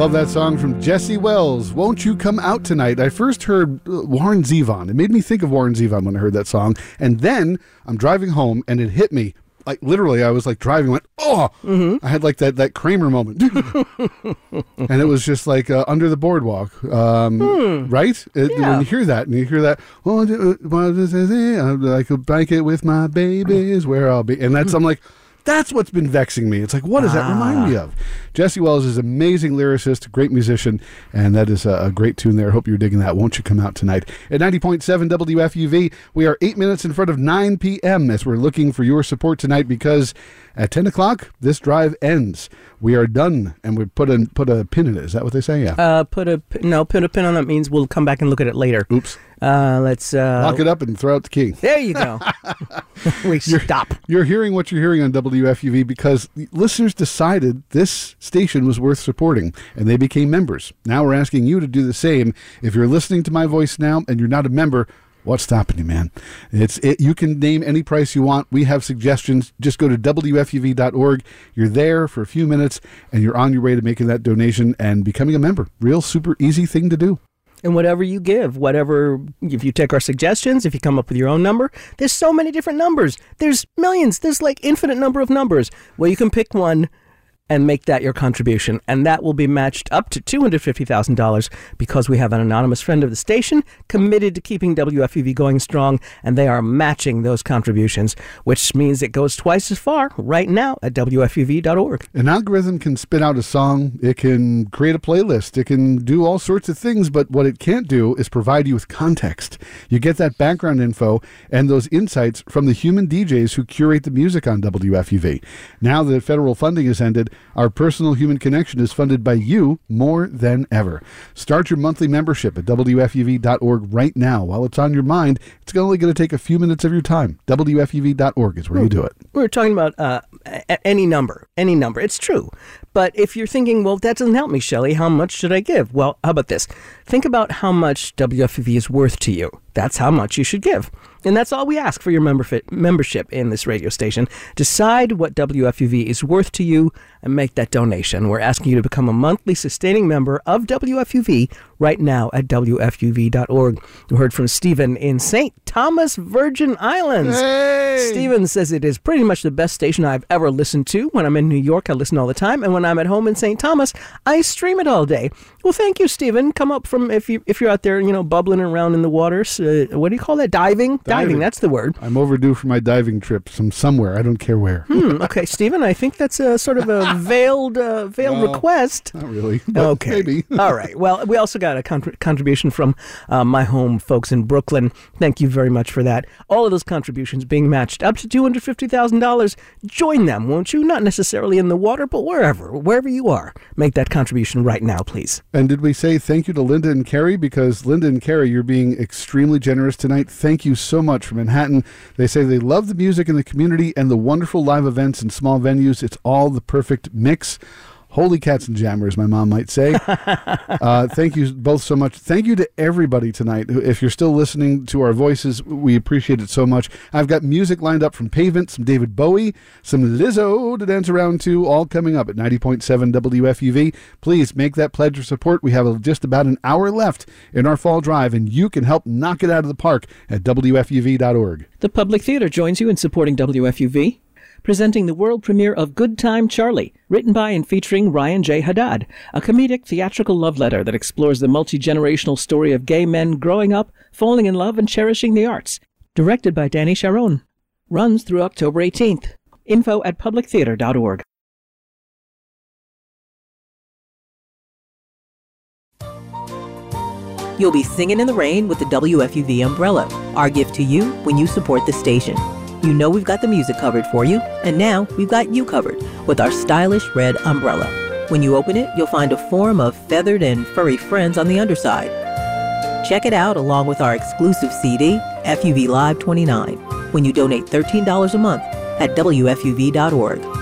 Love that song from Jesse Wells, Won't You Come Out Tonight. I first heard Warren Zevon. It made me think of Warren Zevon when I heard that song. And then I'm driving home and it hit me. Like literally, I was like driving, went, oh, I had like that Kramer moment. And it was just like Under the Boardwalk, right? When you hear that, oh, I could blanket with my baby is where I'll be. And I'm like, that's what's been vexing me. It's like, what does that remind me of? Jesse Wells is an amazing lyricist, a great musician, and that is a great tune there. I hope you're digging that. Won't You Come Out Tonight? At 90.7 WFUV, we are 8 minutes in front of 9 p.m. as we're looking for your support tonight because at 10 o'clock, this drive ends. We are done, and we put a pin in it. Is that what they say? Yeah. Put a pin on that means we'll come back and look at it later. Oops. Let's lock it up and throw out the key. There you go. Stop. You're hearing what you're hearing on WFUV because listeners decided this station was worth supporting, and they became members. Now we're asking you to do the same. If you're listening to my voice now and you're not a member, what's stopping you, man? You can name any price you want. We have suggestions. Just go to WFUV.org. You're there for a few minutes, and you're on your way to making that donation and becoming a member. Real super easy thing to do. And whatever you give, if you take our suggestions, if you come up with your own number, there's so many different numbers. There's millions. There's like infinite number of numbers. Well, you can pick one and make that your contribution. And that will be matched up to $250,000 because we have an anonymous friend of the station committed to keeping WFUV going strong, and they are matching those contributions, which means it goes twice as far right now at WFUV.org. An algorithm can spit out a song, it can create a playlist, it can do all sorts of things, but what it can't do is provide you with context. You get that background info and those insights from the human DJs who curate the music on WFUV. Now that federal funding has ended, our personal human connection is funded by you more than ever. Start your monthly membership at WFUV.org right now. While it's on your mind, it's only going to take a few minutes of your time. WFUV.org is where you do it. We're talking about any number. It's true. But if you're thinking, well, that doesn't help me, Shelley, how much should I give? Well, how about this? Think about how much WFUV is worth to you. That's how much you should give. And that's all we ask for your membership in this radio station. Decide what WFUV is worth to you and make that donation. We're asking you to become a monthly sustaining member of WFUV right now at WFUV.org. We heard from Stephen in St. Thomas, Virgin Islands. Hey! Stephen says it is pretty much the best station I've ever listened to. When I'm in New York, I listen all the time. And when I'm at home in St. Thomas, I stream it all day. Well, thank you, Stephen. Come up from, if you're out there, bubbling around in the waters. What do you call that? Diving, that's the word. I'm overdue for my diving trip somewhere. I don't care where. Okay, Stephen, I think that's a sort of a veiled request. Not really. But okay. Maybe. All right. Well, we also got a contribution from my home folks in Brooklyn. Thank you very much for that. All of those contributions being matched up to $250,000. Join them, won't you? Not necessarily in the water, but wherever you are. Make that contribution right now, please. And did we say thank you to Linda and Carrie? Because Linda and Carrie, you're being extremely generous tonight. Thank you so much from Manhattan. They say they love the music in the community and the wonderful live events in small venues. It's all the perfect mix. Holy cats and jammers, my mom might say. Thank you both so much. Thank you to everybody tonight. If you're still listening to our voices, we appreciate it so much. I've got music lined up from Pavement, some David Bowie, some Lizzo to dance around to, all coming up at 90.7 WFUV. Please make that pledge of support. We have just about an hour left in our fall drive, and you can help knock it out of the park at WFUV.org. The Public Theater joins you in supporting WFUV. Presenting the world premiere of Good Time Charlie, written by and featuring Ryan J. Haddad, a comedic theatrical love letter that explores the multi-generational story of gay men growing up, falling in love, and cherishing the arts. Directed by Danny Sharon. Runs through October 18th. Info at publictheater.org. You'll be singing in the rain with the WFUV umbrella, our gift to you when you support the station. You know we've got the music covered for you, and now we've got you covered with our stylish red umbrella. When you open it, you'll find a form of feathered and furry friends on the underside. Check it out along with our exclusive CD, FUV Live 29, when you donate $13 a month at WFUV.org.